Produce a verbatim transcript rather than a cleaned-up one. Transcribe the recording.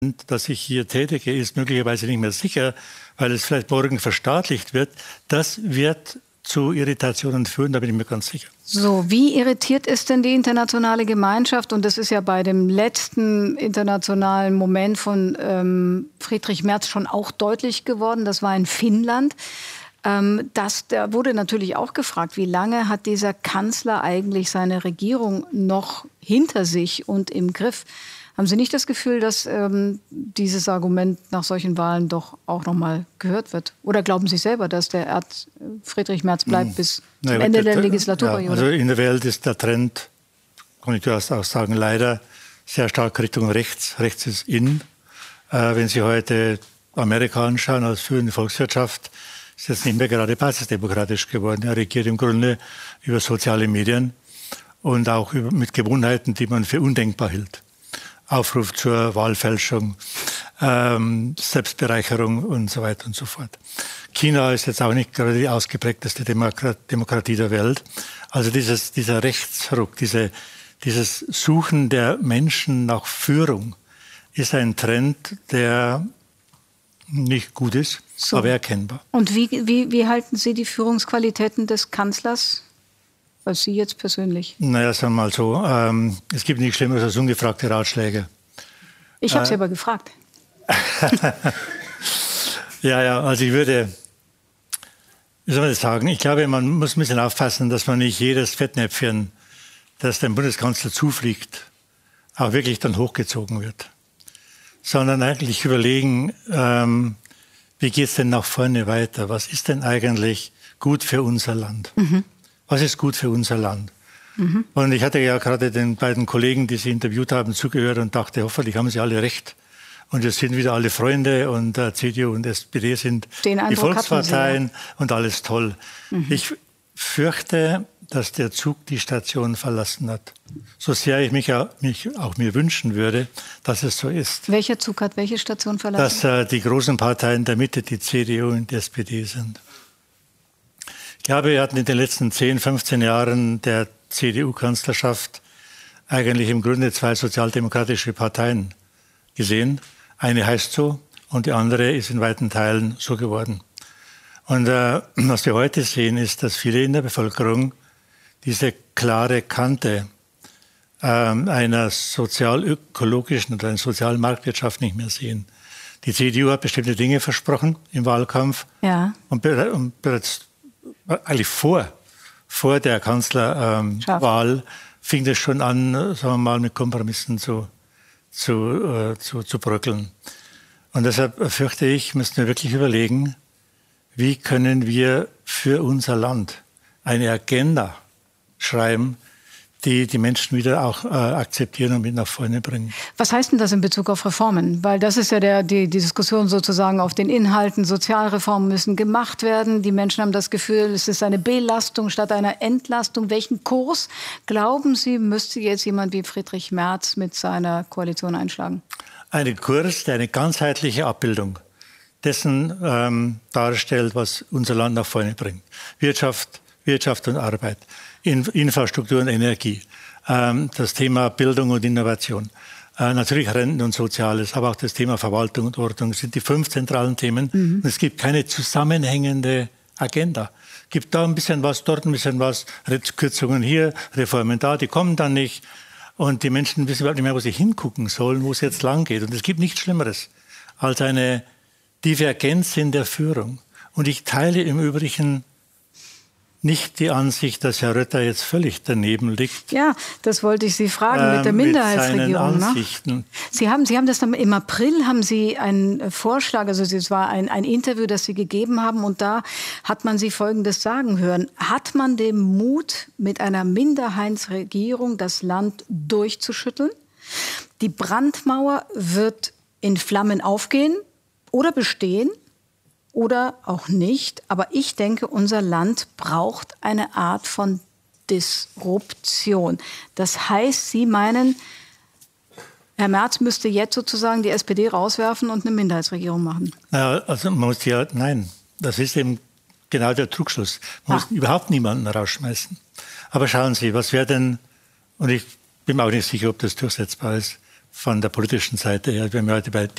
dass ich hier tätige, ist möglicherweise nicht mehr sicher, weil es vielleicht morgen verstaatlicht wird. Das wird zu Irritationen führen, da bin ich mir ganz sicher. So, wie irritiert ist denn die internationale Gemeinschaft? Und das ist ja bei dem letzten internationalen Moment von ähm, Friedrich Merz schon auch deutlich geworden. Das war in Finnland. Ähm, das, da wurde natürlich auch gefragt, wie lange hat dieser Kanzler eigentlich seine Regierung noch hinter sich und im Griff? Haben Sie nicht das Gefühl, dass ähm, dieses Argument nach solchen Wahlen doch auch noch mal gehört wird? Oder glauben Sie selber, dass der Erd Friedrich Merz bleibt bis zum Nein, Ende der, der Legislaturperiode? Ja, also in der Welt ist der Trend, kann ich durchaus auch sagen, leider sehr stark Richtung rechts. Rechts ist in. Äh, wenn Sie heute Amerika anschauen als führende Volkswirtschaft, ist jetzt nicht mehr gerade basisdemokratisch geworden. Er regiert im Grunde über soziale Medien und auch über, mit Gewohnheiten, die man für undenkbar hielt. Aufruf zur Wahlfälschung, ähm, Selbstbereicherung und so weiter und so fort. China ist jetzt auch nicht gerade die ausgeprägteste Demokrat- Demokratie der Welt. Also dieses, dieser Rechtsruck, diese, dieses Suchen der Menschen nach Führung ist ein Trend, der nicht gut ist, so. aber erkennbar. Und wie, wie, wie halten Sie die Führungsqualitäten des Kanzlers? Als Sie jetzt persönlich? Naja, sagen wir mal so, ähm, es gibt nichts Schlimmeres als ungefragte Ratschläge. Ich habe äh, Sie aber gefragt. ja, ja, also ich würde, wie soll man das sagen, ich glaube, man muss ein bisschen aufpassen, dass man nicht jedes Fettnäpfchen, das dem Bundeskanzler zufliegt, auch wirklich dann hochgezogen wird. Sondern eigentlich überlegen, ähm, wie geht es denn nach vorne weiter? Was ist denn eigentlich gut für unser Land? Mhm. Was ist gut für unser Land? Mhm. Und ich hatte ja gerade den beiden Kollegen, die Sie interviewt haben, zugehört und dachte, hoffentlich haben sie alle recht. Und wir sind wieder alle Freunde und äh, C D U und S P D sind die Volksparteien Sie, ja. und alles toll. Mhm. Ich fürchte, dass der Zug die Station verlassen hat. So sehr ich mich, auch, mich auch mir wünschen würde, dass es so ist. Welcher Zug hat welche Station verlassen? Dass äh, die großen Parteien der Mitte, die C D U und die S P D sind. Ich glaube, wir hatten in den letzten zehn, fünfzehn Jahren der C D U-Kanzlerschaft eigentlich im Grunde zwei sozialdemokratische Parteien gesehen. Eine heißt so und die andere ist in weiten Teilen so geworden. Und äh, was wir heute sehen, ist, dass viele in der Bevölkerung diese klare Kante äh, einer sozial-ökologischen oder einer sozialen Marktwirtschaft nicht mehr sehen. Die C D U hat bestimmte Dinge versprochen im Wahlkampf ja. und, und bereits eigentlich vor, vor der Kanzlerwahl ähm, fing das schon an, sagen wir mal, mit Kompromissen zu, zu, äh, zu, zu bröckeln. Und deshalb fürchte ich, müssen wir wirklich überlegen, wie können wir für unser Land eine Agenda schreiben, die die Menschen wieder auch äh, akzeptieren und mit nach vorne bringen. Was heißt denn das in Bezug auf Reformen? Weil das ist ja der, die, die Diskussion sozusagen auf den Inhalten. Sozialreformen müssen gemacht werden. Die Menschen haben das Gefühl, es ist eine Belastung statt einer Entlastung. Welchen Kurs, glauben Sie, müsste jetzt jemand wie Friedrich Merz mit seiner Koalition einschlagen? Einen Kurs, der eine ganzheitliche Abbildung dessen ähm, darstellt, was unser Land nach vorne bringt. Wirtschaft, Wirtschaft und Arbeit. Infrastruktur und Energie, ähm, das Thema Bildung und Innovation, äh, natürlich Renten und Soziales, aber auch das Thema Verwaltung und Ordnung sind die fünf zentralen Themen. Mhm. Und es gibt keine zusammenhängende Agenda. Es gibt da ein bisschen was, dort ein bisschen was, Kürzungen hier, Reformen da, die kommen dann nicht. Und die Menschen wissen überhaupt nicht mehr, wo sie hingucken sollen, wo es jetzt lang geht. Und es gibt nichts Schlimmeres als eine Divergenz in der Führung. Und ich teile im Übrigen nicht die Ansicht, dass Herr Röttger jetzt völlig daneben liegt. Ja, das wollte ich Sie fragen äh, mit der Minderheitsregierung. Mit seinen Ansichten. Ne? Sie haben, Sie haben das dann im April haben Sie einen Vorschlag, also es war ein, ein Interview, das Sie gegeben haben, und da hat man Sie Folgendes sagen hören: Hat man den Mut, mit einer Minderheitsregierung das Land durchzuschütteln? Die Brandmauer wird in Flammen aufgehen oder bestehen? Oder auch nicht. Aber ich denke, unser Land braucht eine Art von Disruption. Das heißt, Sie meinen, Herr Merz müsste jetzt sozusagen die S P D rauswerfen und eine Minderheitsregierung machen? Ja, also man muss ja, nein, das ist eben genau der Trugschluss. Man ah. muss überhaupt niemanden rausschmeißen. Aber schauen Sie, was wäre denn, und ich bin mir auch nicht sicher, ob das durchsetzbar ist, von der politischen Seite her, wenn wir heute bei